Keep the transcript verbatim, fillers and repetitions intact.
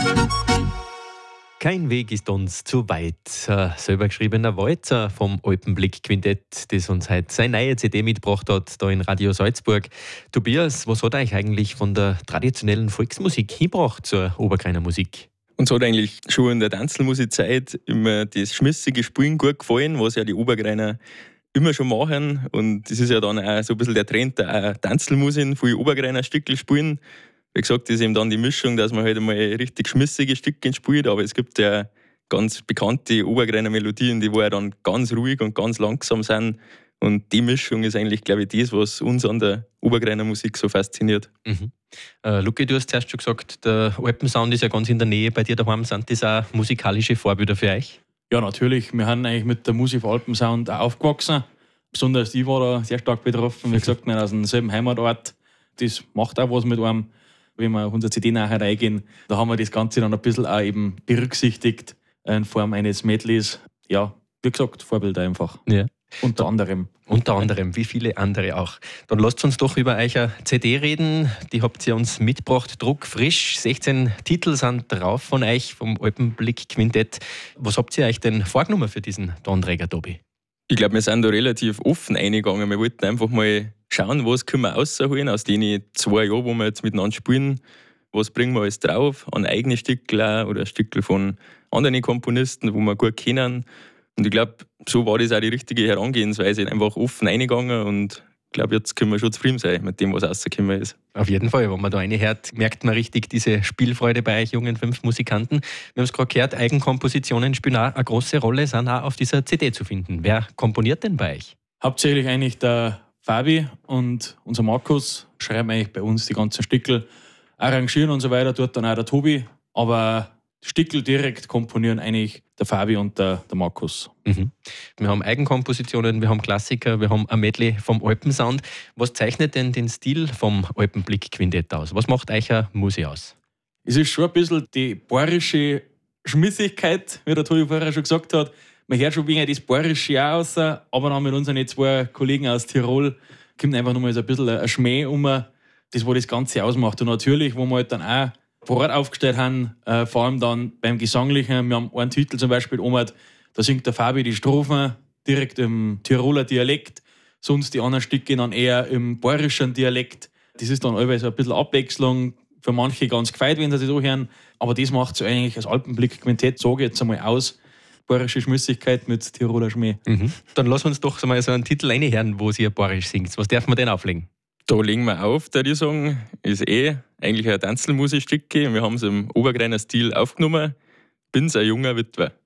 Kein Weg ist uns zu weit. Ein selber geschriebener Walzer vom Alpenblick-Quintett, das uns heute seine neue C D mitgebracht hat, da in Radio Salzburg. Tobias, was hat euch eigentlich von der traditionellen Volksmusik hingebracht zur Oberkreiner Musik? Uns hat eigentlich schon in der Tanzelmusikzeit immer das schmissige Spielen gut gefallen, was ja die Oberkreiner immer schon machen. Und das ist ja dann auch so ein bisschen der Trend der Tanzelmusik, viele Oberkreiner Stücke spielen. Wie gesagt, das ist eben dann die Mischung, dass man halt einmal richtig schmissige Stücke spielt, aber es gibt ja ganz bekannte Oberkreiner Melodien, die wo ja dann ganz ruhig und ganz langsam sind. Und die Mischung ist eigentlich, glaube ich, das, was uns an der Oberkreiner Musik so fasziniert. Mhm. Äh, Luki, du hast zuerst schon gesagt, der Alpensound ist ja ganz in der Nähe bei dir daheim. Sind das auch musikalische Vorbilder für euch? Ja, natürlich. Wir sind eigentlich mit der Musik Alpensound auch aufgewachsen. Besonders ich war da sehr stark betroffen. Wie gesagt, wir sind aus demselben Heimatort. Das macht auch was mit einem. Wenn wir auf unsere C D nachher reingehen, da haben wir das Ganze dann ein bisschen auch eben berücksichtigt in Form eines Medleys. Ja, wie gesagt, Vorbild einfach. Ja. Unter anderem. Unter anderem, wie viele andere auch. Dann lasst uns doch über eure C D reden. Die habt ihr uns mitgebracht, druckfrisch. sechzehn Titel sind drauf von euch, vom Alpenblick-Quintett. Was habt ihr euch denn vorgenommen für diesen Tonträger, Tobi? Ich glaube, wir sind da relativ offen eingegangen. Wir wollten einfach mal schauen, was können wir rausholen aus den zwei Jahren, wo wir jetzt miteinander spielen. Was bringen wir alles drauf an eigene Stücke oder Stücke von anderen Komponisten, die wir gut kennen. Und ich glaube, so war das auch die richtige Herangehensweise. Einfach offen eingegangen und ich glaube, jetzt können wir schon zufrieden sein mit dem, was rausgekommen ist. Auf jeden Fall, wenn man da reinhört, merkt man richtig diese Spielfreude bei euch jungen fünf Musikanten. Wir haben es gerade gehört, Eigenkompositionen spielen auch eine große Rolle, sind auch auf dieser C D zu finden. Wer komponiert denn bei euch? Hauptsächlich eigentlich der Fabi und unser Markus schreiben eigentlich bei uns die ganzen Stickel, arrangieren und so weiter, tut dann auch der Tobi. Aber Stickel direkt komponieren eigentlich der Fabi und der, der Markus. Mhm. Wir haben Eigenkompositionen, wir haben Klassiker, wir haben ein Medley vom Alpensound. Was zeichnet denn den Stil vom Alpenblick-Quintett aus? Was macht euch eine Musik aus? Es ist schon ein bisschen die bayerische Schmissigkeit, wie der Tobi vorher schon gesagt hat. Man hört schon wegen das Bayerische auch raus, aber dann mit unseren zwei Kollegen aus Tirol kommt einfach nochmal so ein bisschen ein Schmäh um, das, was das Ganze ausmacht. Und natürlich, wo wir halt dann auch parat aufgestellt haben, äh, vor allem dann beim Gesanglichen. Wir haben einen Titel zum Beispiel, Omad, da singt der Fabi die Strophen direkt im Tiroler Dialekt, sonst die anderen Stücke dann eher im bayerischen Dialekt. Das ist dann allweil so ein bisschen Abwechslung, für manche ganz gefeit, wenn sie das so hören, aber das macht so eigentlich als Alpenblick-Quintett, sage ich jetzt einmal aus, bayerische Schmissigkeit mit Tiroler Schmäh. Mhm. Dann lass uns doch mal so einen Titel reinhören, wo sie bayerisch singt. Was darf man denn auflegen? Da legen wir auf, würde ich sagen. Ist eh eigentlich ein Tanzelmusikstück. Wir haben es im Oberkreiner Stil aufgenommen. Bin's ein junger Witwer.